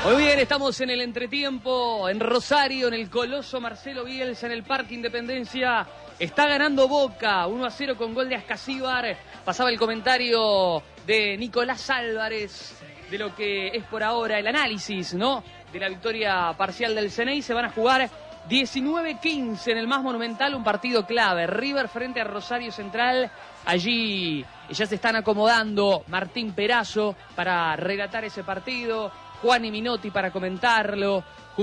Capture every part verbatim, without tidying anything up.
Muy bien, estamos en el entretiempo, en Rosario, en el Coloso Marcelo Bielsa, en el Parque Independencia. Está ganando Boca, uno a cero con gol de Ascasíbar. Pasaba el comentario de Nicolás Álvarez de lo que es por ahora el análisis, ¿no?, de la victoria parcial del Ceney. Se van a jugar diecinueve quince en el más monumental, un partido clave. River frente a Rosario Central. Allí ya se están acomodando Martín Perazo para relatar ese partido, Juan y Minotti para comentarlo,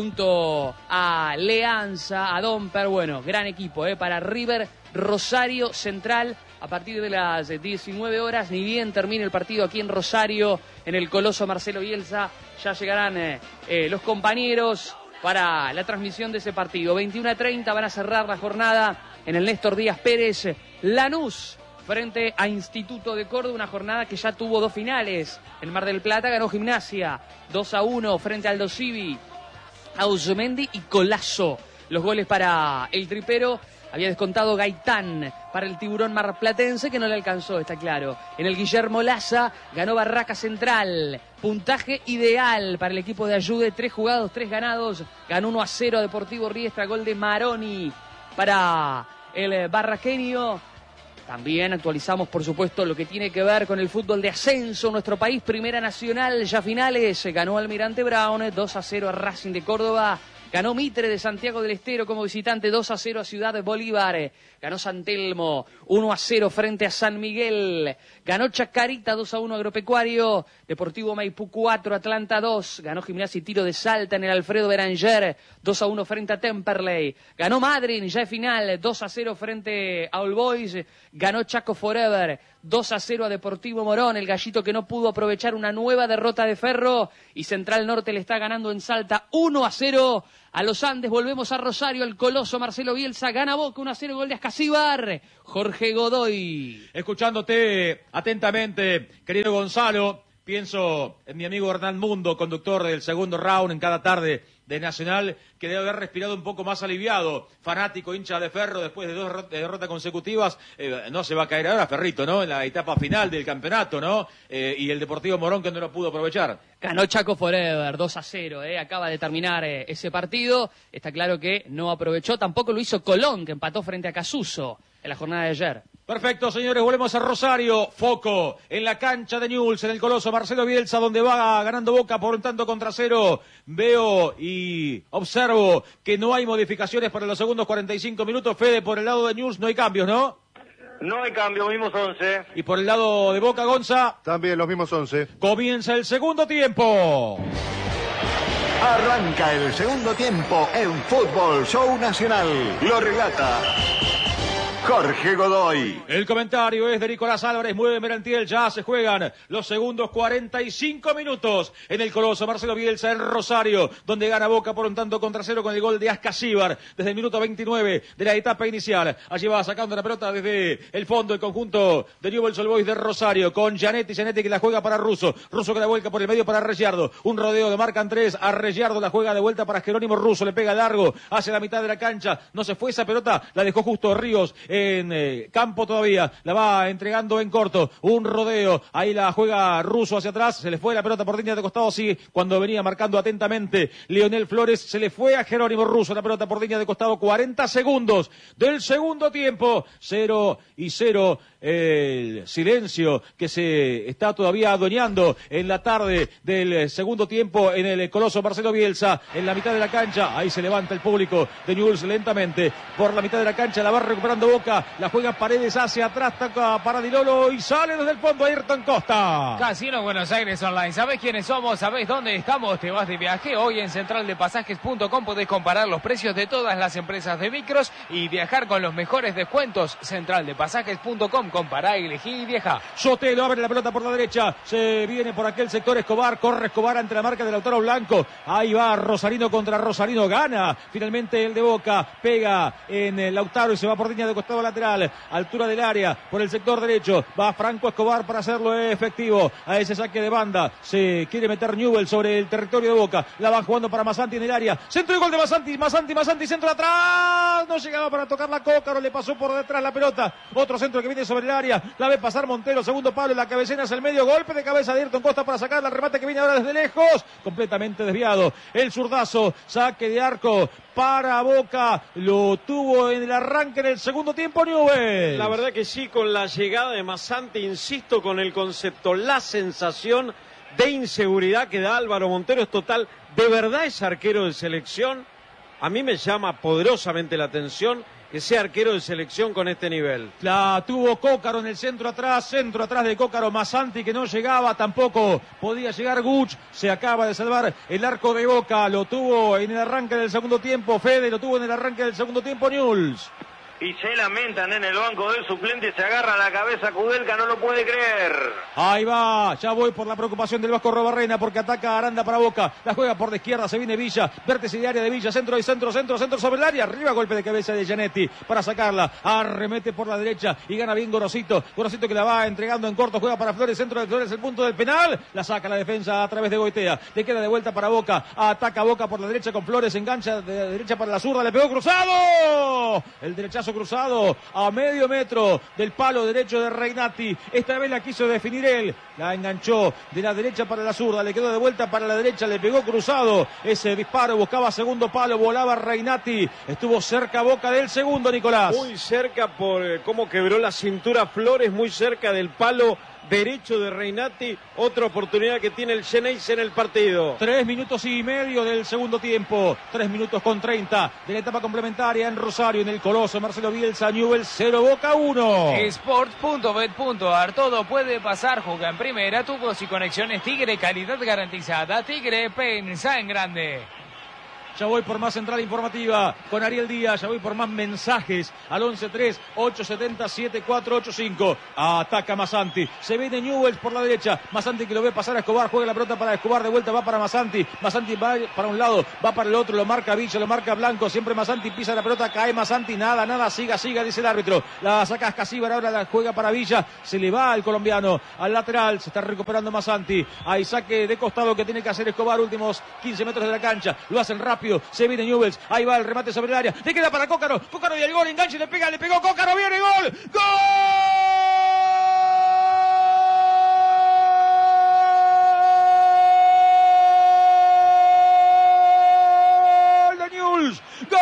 junto a Leanza, a Domper. Bueno, gran equipo ¿eh? para River, Rosario Central, a partir de las diecinueve horas, ni bien termine el partido aquí en Rosario, en el Coloso Marcelo Bielsa, ya llegarán eh, eh, los compañeros para la transmisión de ese partido. veintiuno a treinta van a cerrar la jornada en el Néstor Díaz Pérez. Lanús frente a Instituto de Córdoba, una jornada que ya tuvo dos finales. En Mar del Plata ganó Gimnasia dos a uno frente al Aldo Civi, Ausmendi y Colazo. Los goles para el tripero. Había descontado Gaitán para el Tiburón marplatense, que no le alcanzó, está claro. En el Guillermo Laza ganó Barraca Central. Puntaje ideal para el equipo de Ayude. Tres jugados, tres ganados. Ganó uno a cero a Deportivo Riestra. Gol de Maroni para el barraqueño. También actualizamos, por supuesto, lo que tiene que ver con el fútbol de ascenso en nuestro país. Primera Nacional, ya finales. Ganó Almirante Brown dos a cero a Racing de Córdoba. Ganó Mitre de Santiago del Estero como visitante dos a cero a Ciudad de Bolívar. Ganó San Telmo uno a cero frente a San Miguel. Ganó Chacarita dos a uno Agropecuario. Deportivo Maipú cuatro, Atlanta dos. Ganó Gimnasia y Tiro de Salta en el Alfredo Beranger dos a uno frente a Temperley. Ganó Madryn, ya es final, dos a cero frente a All Boys. Ganó Chaco Forever dos a cero a Deportivo Morón, el gallito que no pudo aprovechar una nueva derrota de Ferro. Y Central Norte le está ganando en Salta uno a cero a los Andes. Volvemos a Rosario, el Coloso Marcelo Bielsa gana Boca uno a cero, gol de Ascasíbar. Jorge Godoy. Escuchándote atentamente, querido Gonzalo, pienso en mi amigo Hernán Mundo, conductor del segundo round en cada tarde de Nacional, que debe haber respirado un poco más aliviado. Fanático, hincha de Ferro, después de dos derrotas consecutivas, eh, no se va a caer ahora Ferrito, ¿no?, en la etapa final del campeonato, ¿no? Eh, y el Deportivo Morón, que no lo pudo aprovechar. Ganó Chaco Forever dos a cero, eh, acaba de terminar eh, ese partido. Está claro que no aprovechó, tampoco lo hizo Colón, que empató frente a Casuso en la jornada de ayer. Perfecto, señores, volvemos a Rosario. Foco en la cancha de Newell's, en el Coloso Marcelo Bielsa, donde va ganando Boca por un tanto contra cero. Veo y observo que no hay modificaciones para los segundos cuarenta y cinco minutos. Fede, por el lado de Newell's no hay cambios, ¿no? No hay cambio, mismos once. Y por el lado de Boca, Gonza. También los mismos once. Comienza el segundo tiempo. Arranca el segundo tiempo en Fútbol Show Nacional. Lo relata Jorge Godoy. El comentario es de Nicolás Álvarez. Mueve Merentiel. Ya se juegan los segundos cuarenta y cinco minutos en el Coloso Marcelo Bielsa en Rosario, donde gana Boca por un tanto contra cero con el gol de Ascasíbar desde el minuto veintinueve de la etapa inicial. Allí va sacando la pelota desde el fondo el conjunto de Newell's Old Boys de Rosario con Gianetti. Gianetti que la juega para Russo. Russo que la vuelca por el medio para Arregiardo. Un rodeo de marcan tres. Arregiardo la juega de vuelta para Jerónimo. Russo le pega largo hacia la mitad de la cancha. No se fue esa pelota. La dejó justo Ríos en eh, campo todavía, la va entregando en corto, un rodeo, ahí la juega Russo hacia atrás, se le fue la pelota por línea de costado, sí, cuando venía marcando atentamente Leonel Flores, se le fue a Jerónimo Russo la pelota por línea de costado. Cuarenta segundos del segundo tiempo, cero y cero, el silencio que se está todavía adueñando en la tarde del segundo tiempo en el Coloso Marcelo Bielsa, en la mitad de la cancha. Ahí se levanta el público de Newell's lentamente por la mitad de la cancha, la va recuperando Boca, la juega Paredes hacia atrás, toca para Di Lolo y sale desde el fondo Ayrton Costa. Casino Buenos Aires Online, ¿sabés quiénes somos? ¿Sabés dónde estamos? ¿Te vas de viaje? Hoy en central de pasajes punto com podés comparar los precios de todas las empresas de micros y viajar con los mejores descuentos. central de pasajes punto com, compará, elegí y viaja. Sotelo abre la pelota por la derecha, se viene por aquel sector Escobar, corre Escobar ante la marca de Lautaro Blanco, ahí va Rosarino contra Rosarino, gana finalmente el de Boca, pega en el Lautaro y se va por línea de costado lateral, altura del área, por el sector derecho, va Franco Escobar para hacerlo efectivo a ese saque de banda, se quiere meter Newell sobre el territorio de Boca, la van jugando para Masanti en el área, centro y gol de Masanti, Masanti, Masanti, centro atrás, no llegaba para tocar la Coca, no le pasó por detrás la pelota, otro centro que viene sobre sobre el área, la ve pasar Montero, segundo palo, la cabecera hacia el medio, golpe de cabeza de Ayrton Costa para sacar el remate que viene ahora desde lejos, completamente desviado, el zurdazo, saque de arco para Boca, lo tuvo en el arranque del segundo tiempo Newell's. La verdad que sí, con la llegada de Masanti, insisto con el concepto, la sensación de inseguridad que da Álvaro Montero es total. ¿De verdad es arquero de selección? A mí me llama poderosamente la atención que sea arquero de selección con este nivel. La tuvo Cócaro en el centro atrás, centro atrás de Cócaro, Masanti que no llegaba, tampoco podía llegar Guch, se acaba de salvar el arco de Boca, lo tuvo en el arranque del segundo tiempo, Fede lo tuvo en el arranque del segundo tiempo Newell's. Y se lamentan en el banco del suplente, se agarra la cabeza Kudelka, no lo puede creer. Ahí va, ya voy por la preocupación del Vasco Robarrena porque ataca Aranda para Boca, la juega por la izquierda, se viene Villa, vértice de área de Villa, centro y centro, centro, centro sobre el área, arriba golpe de cabeza de Gianetti para sacarla, arremete por la derecha y gana bien Gorosito, Gorosito que la va entregando en corto, juega para Flores, centro de Flores, el punto del penal, la saca la defensa a través de Goitea, le queda de vuelta para Boca, ataca Boca por la derecha con Flores, engancha de derecha para la zurda, le pegó cruzado, el derechazo cruzado a medio metro del palo derecho de Reinati, esta vez la quiso definir él, la enganchó de la derecha para la zurda, le quedó de vuelta para la derecha, le pegó cruzado, ese disparo buscaba segundo palo, volaba Reinati, estuvo cerca Boca del segundo, Nicolás. Muy cerca por eh, cómo quebró la cintura Flores, muy cerca del palo derecho de Reinati, otra oportunidad que tiene el Xeneize en el partido. Tres minutos y medio del segundo tiempo, tres minutos con treinta de la etapa complementaria en Rosario, en el Coloso, Marcelo Bielsa, Newell's cero, Boca uno. Sports punto bet punto ar, todo puede pasar, juega en primera, tubos y conexiones Tigre, calidad garantizada, Tigre, pensa en grande. Ya voy por más central informativa con Ariel Díaz, ya voy por más mensajes al once tres, ocho siete cero, siete cuatro ocho cinco. Ataca Masanti, se viene Newell's por la derecha, Masanti que lo ve pasar a Escobar, juega la pelota para Escobar, de vuelta va para Masanti, Masanti va para un lado, va para el otro, lo marca Villa, lo marca Blanco, siempre Masanti pisa la pelota, cae Masanti, nada, nada, siga, siga, dice el árbitro, la saca Ascasíbar, ahora la juega para Villa, se le va al colombiano, al lateral, se está recuperando Masanti, hay saque de costado que tiene que hacer Escobar, últimos quince metros de la cancha, lo hacen rápido, se viene Newell's, ahí va el remate sobre el área, le queda para Cócaro, Cócaro y el gol, enganche, le pega, le pegó Cócaro, viene gol, gol de Newell's, gol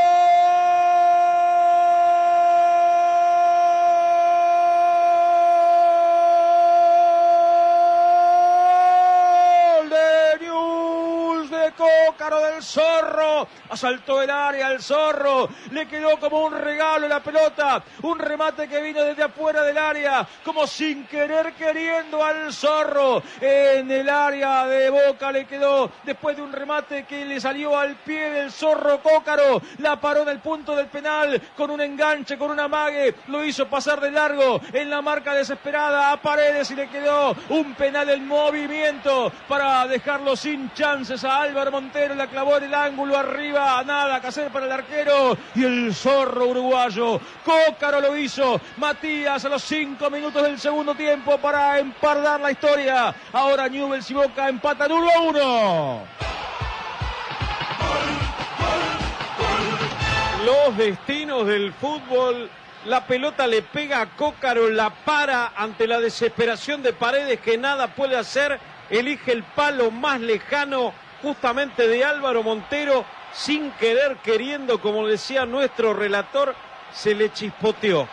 de Newell's de Cócaro del Zorro, asaltó el área el Zorro, le quedó como un regalo la pelota, un remate que vino desde afuera del área, como sin querer queriendo al Zorro, en el área de Boca le quedó, después de un remate que le salió al pie del Zorro Cócaro, la paró en el punto del penal, con un enganche, con un amague, lo hizo pasar de largo, en la marca desesperada a Paredes y le quedó un penal en movimiento, para dejarlo sin chances a Álvaro Montero, la clavó en el ángulo arriba, nada que hacer para el arquero, y el Zorro uruguayo, Cócaro lo hizo, Matías a los cinco minutos del segundo tiempo para empardar la historia, ahora Newell's y Boca empatan uno a uno. Los destinos del fútbol, la pelota le pega a Cócaro, la para ante la desesperación de Paredes que nada puede hacer, elige el palo más lejano justamente de Álvaro Montero, sin querer queriendo, como decía nuestro relator, se le chispoteó.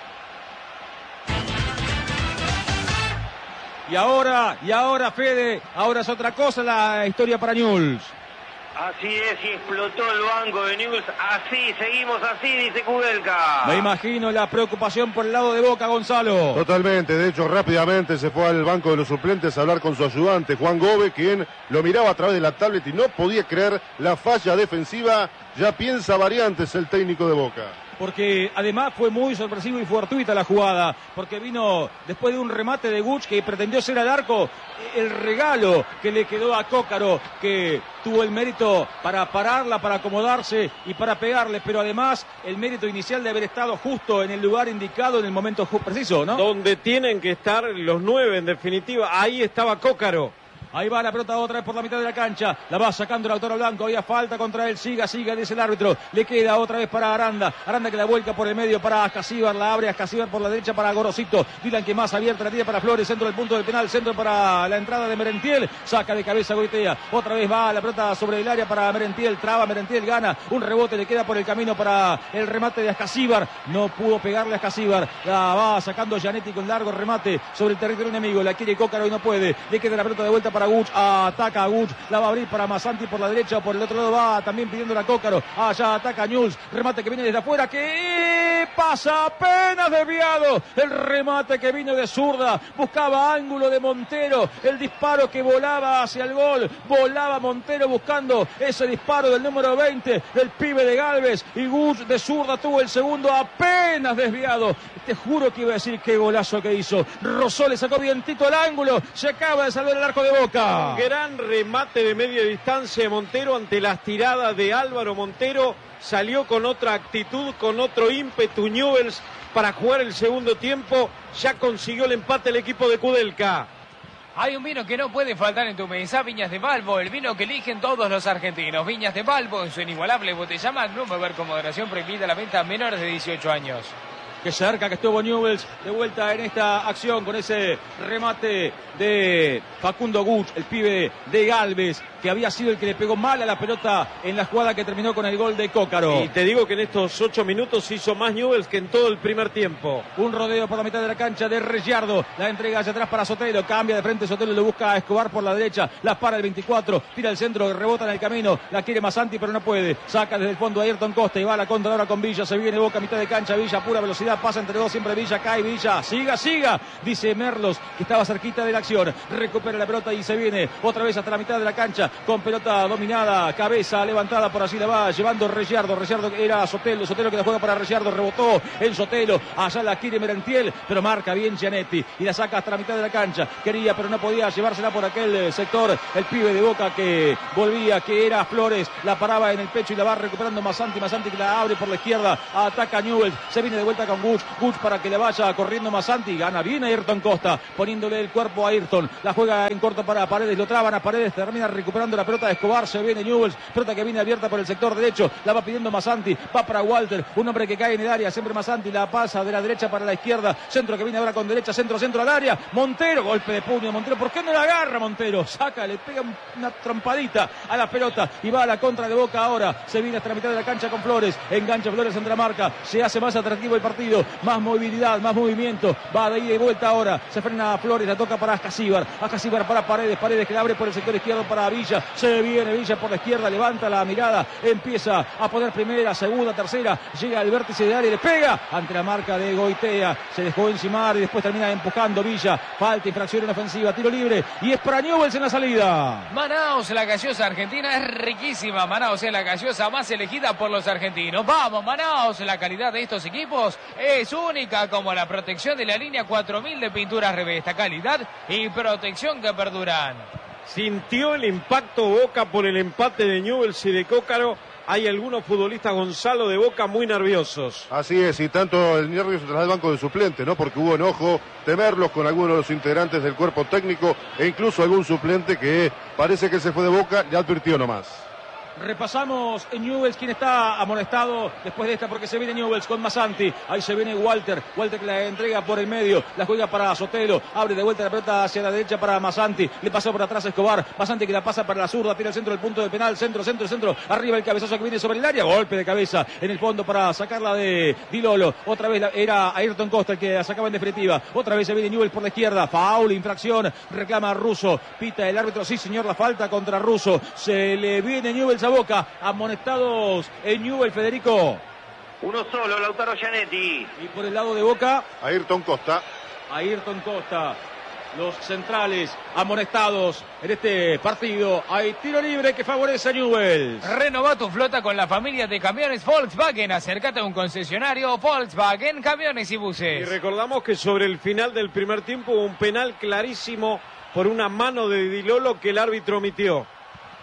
Y ahora, y ahora Fede, ahora es otra cosa la historia para Newell's. Así es, y explotó el banco de Newell's. Así, seguimos así, dice Kudelka. Me imagino la preocupación por el lado de Boca, Gonzalo. Totalmente, de hecho rápidamente se fue al banco de los suplentes a hablar con su ayudante, Juan Gómez, quien lo miraba a través de la tablet y no podía creer la falla defensiva. Ya piensa variantes el técnico de Boca. Porque además fue muy sorpresivo y fortuita la jugada, porque vino después de un remate de Guch que pretendió ser al arco, el regalo que le quedó a Cócaro, que tuvo el mérito para pararla, para acomodarse y para pegarle, pero además el mérito inicial de haber estado justo en el lugar indicado en el momento preciso, ¿no? Donde tienen que estar los nueve, en definitiva, ahí estaba Cócaro. Ahí va la pelota otra vez por la mitad de la cancha. La va sacando el Lautaro Blanco. Había falta contra él. Siga, siga, dice el árbitro. Le queda otra vez para Aranda. Aranda que la vuelca por el medio para Ascasíbar. La abre Ascasíbar por la derecha para Gorosito. Dylan que más abierta la tira para Flores. Centro del punto del penal. Centro para la entrada de Merentiel. Saca de cabeza Goitea. Otra vez va la pelota sobre el área para Merentiel. Traba Merentiel. Gana. Un rebote le queda por el camino para el remate de Ascasíbar. No pudo pegarle a Ascasíbar. La va sacando Gianetti con largo remate sobre el territorio enemigo. La quiere Cócaro y no puede. Le queda la pelota de vuelta para Guch. Ataca a Guch. La va a abrir para Masanti por la derecha o por el otro lado. Va también pidiendo la Cócaro. Allá ataca Newell's. Remate que viene desde afuera. Que pasa apenas desviado. El remate que vino de zurda. Buscaba ángulo de Montero. El disparo que volaba hacia el gol. Volaba Montero buscando ese disparo del número veinte del pibe de Galvez. Y Guch de zurda tuvo el segundo apenas desviado. Te juro que iba a decir qué golazo que hizo. Rosó le sacó vientito el ángulo. Se acaba de salvar el arco de Boca. Un gran remate de media distancia de Montero ante las tiradas de Álvaro Montero. Salió con otra actitud, con otro ímpetu Newell's para jugar el segundo tiempo. Ya consiguió el empate el equipo de Kudelka. Hay un vino que no puede faltar en tu mesa, Viñas de Balbo, el vino que eligen todos los argentinos. Viñas de Balbo en su inigualable botella Magnum, beber con moderación, prohibida la venta a menores de dieciocho años. Qué cerca que estuvo Newell's de vuelta en esta acción con ese remate de Facundo Guch, el pibe de Galvez, que había sido el que le pegó mal a la pelota en la jugada que terminó con el gol de Cócaro. Y te digo que en estos ocho minutos hizo más Newell's que en todo el primer tiempo. Un rodeo por la mitad de la cancha de Regiardo, la entrega hacia atrás para Sotelo, cambia de frente Sotelo, lo busca a Escobar por la derecha, la para el veinticuatro, tira el centro, rebota en el camino, la quiere Masanti pero no puede, saca desde el fondo a Ayrton Costa y va a la contra ahora con Villa, se viene Boca, mitad de cancha, Villa, pura velocidad, pasa entre dos, siempre Villa, cae Villa, siga, siga, dice Merlos, que estaba cerquita de la acción, recupera la pelota y se viene otra vez hasta la mitad de la cancha, con pelota dominada, cabeza levantada, por así la va llevando Regiardo, Regiardo era Sotelo, Sotelo que la juega para Regiardo, rebotó en Sotelo, allá la quiere Merentiel, pero marca bien Gianetti y la saca hasta la mitad de la cancha, quería pero no podía llevársela por aquel sector, el pibe de Boca que volvía, que era Flores, la paraba en el pecho y la va recuperando Masanti, Masanti que la abre por la izquierda, ataca Newell's, se viene de vuelta con Guch, Guch para que le vaya corriendo Masanti, gana bien a Ayrton Costa, poniéndole el cuerpo a Ayrton, la juega en corto para Paredes, lo traban a Paredes, termina recuperando la pelota de Escobar, se viene Newell's, pelota que viene abierta por el sector derecho, la va pidiendo Masanti, va para Walter, un hombre que cae en el área, siempre Masanti, la pasa de la derecha para la izquierda, centro que viene ahora con derecha, centro, centro al área, Montero, golpe de puño, Montero, ¿por qué no la agarra Montero? Saca, le pega una trompadita a la pelota y va a la contra de Boca ahora, se viene hasta la mitad de la cancha con Flores, engancha Flores entre la marca, se hace más atractivo el partido, más movilidad, más movimiento, va de ida y vuelta ahora, se frena a Flores, la toca para Ascasíbar, Ascasíbar para Paredes, Paredes que la abre por el sector izquierdo para Villa, se viene Villa por la izquierda, levanta la mirada, empieza a poner primera, segunda, tercera, llega al vértice de área y le pega ante la marca de Goitea, se dejó encimar y después termina empujando Villa, falta, infracción en ofensiva, tiro libre y es para Newell's en la salida. Manaos, la gaseosa argentina es riquísima, Manaos es la gaseosa más elegida por los argentinos. Vamos, Manaos, la calidad de estos equipos es única, como la protección de la línea cuatro mil de pinturas Revesta, calidad y protección que perduran. Sintió el impacto Boca por el empate de Newell's y de Cócaro. Hay algunos futbolistas, Gonzalo, de Boca muy nerviosos. Así es, y tanto el nervio se traslada al banco de suplentes, ¿no? Porque hubo enojo, temerlos con algunos de los integrantes del cuerpo técnico e incluso algún suplente que parece que se fue de Boca, ya advirtió nomás. Repasamos en Newell's quien está amonestado después de esta porque se viene Newell's con Masanti, ahí se viene Walter, Walter que la entrega por el medio, la juega para Sotelo, abre de vuelta la pelota hacia la derecha para Masanti, le pasa por atrás a Escobar, Masanti que la pasa para la zurda, tira el centro del punto de penal, centro, centro, centro, arriba el cabezazo que viene sobre el área, golpe de cabeza en el fondo para sacarla de Di Lolo, otra vez la, era Ayrton Costa el que la sacaba en definitiva, otra vez se viene Newell's por la izquierda, foul, infracción, reclama a Russo, pita el árbitro, sí señor, la falta contra Russo, se le viene Newell's a Boca, amonestados en Newell's, Federico. Uno solo, Lautaro Gianetti. Y por el lado de Boca, Ayrton Costa. Ayrton Costa. Los centrales amonestados en este partido. Hay tiro libre que favorece a Newell's. Renová tu flota con la familia de camiones Volkswagen. Acércate a un concesionario Volkswagen, camiones y buses. Y recordamos que sobre el final del primer tiempo hubo un penal clarísimo por una mano de Di Lolo que el árbitro omitió.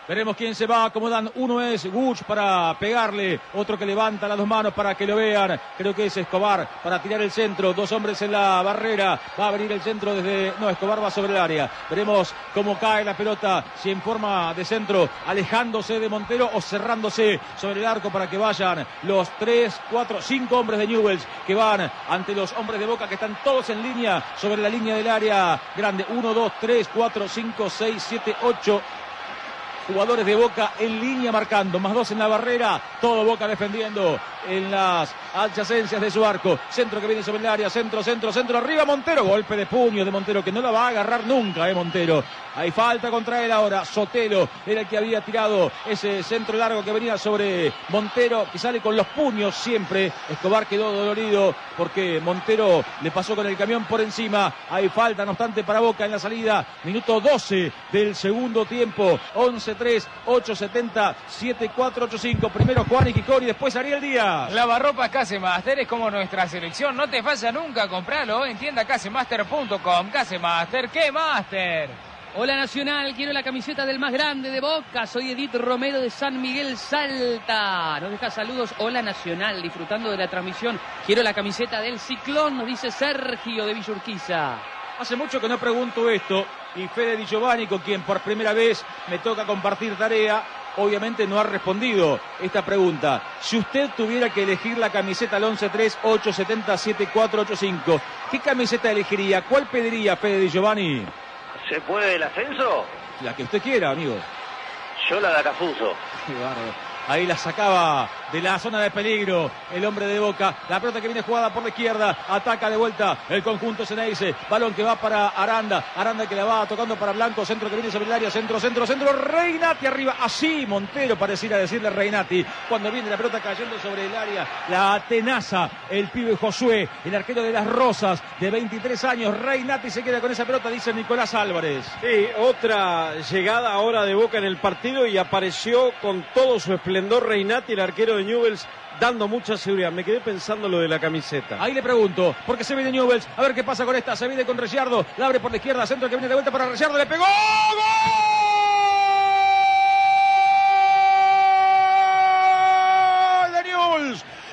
Veremos quién se va acomodando. Uno es Guch para pegarle, otro que levanta las dos manos para que lo vean. Creo que es Escobar para tirar el centro. Dos hombres en la barrera. Va a venir el centro desde... No, Escobar va sobre el área. Veremos cómo cae la pelota, si en forma de centro, alejándose de Montero o cerrándose sobre el arco para que vayan los tres, cuatro, cinco hombres de Newell's que van ante los hombres de Boca que están todos en línea sobre la línea del área grande. Uno, dos, tres, cuatro, cinco, seis, siete, ocho jugadores de Boca en línea marcando, más dos en la barrera, todo Boca defendiendo en las adyacencias de su arco. Centro que viene sobre el área, centro, centro, centro, arriba Montero, golpe de puño de Montero que no la va a agarrar nunca, eh Montero. Hay falta contra él ahora. Sotelo era el que había tirado ese centro largo que venía sobre Montero, que sale con los puños siempre. Escobar quedó dolorido porque Montero le pasó con el camión por encima. Hay falta, no obstante, para Boca en la salida. Minuto doce del segundo tiempo. once tres, ocho setenta, siete cuatro ocho cinco. Primero Juan Iquicori, después Ariel Díaz. Lavarropas Casemaster es como nuestra selección. No te falla nunca, compralo en tienda casemaster punto com. Casemaster, ¿qué Master? Hola Nacional, quiero la camiseta del más grande de Boca. Soy Edith Romero de San Miguel Salta. Nos deja saludos. Hola Nacional, disfrutando de la transmisión. Quiero la camiseta del Ciclón, nos dice Sergio de Villa Urquiza. Hace mucho que no pregunto esto y Fede Di Giovanni, con quien por primera vez me toca compartir tarea, obviamente no ha respondido esta pregunta. Si usted tuviera que elegir la camiseta al once tres, ocho setenta, siete cuatro ocho cinco, ¿qué camiseta elegiría? ¿Cuál pediría, Fede Di Giovanni? ¿Se puede el ascenso? La que usted quiera, amigo. Yo la de Acafuso. Qué bárbaro. Ahí la sacaba de la zona de peligro el hombre de Boca. La pelota que viene jugada por la izquierda. Ataca de vuelta el conjunto Ceneice. Balón que va para Aranda. Aranda que la va tocando para Blanco. Centro que viene sobre el área. Centro, centro, centro. Reinati arriba. Así Montero pareciera decirle Reinati. Cuando viene la pelota cayendo sobre el área. La atenaza el pibe Josué. El arquero de las Rosas de veintitrés años. Reinati se queda con esa pelota, dice Nicolás Álvarez. Sí, otra llegada ahora de Boca en el partido y apareció con todo su esplendor Reinati, el arquero de Newell's, dando mucha seguridad. Me quedé pensando lo de la camiseta. Ahí le pregunto, porque se viene Newell's, a ver qué pasa con esta. Se viene con Ricciardo, la abre por la izquierda, centro que viene de vuelta para Ricciardo, le pegó. ¡Gol de Newell's!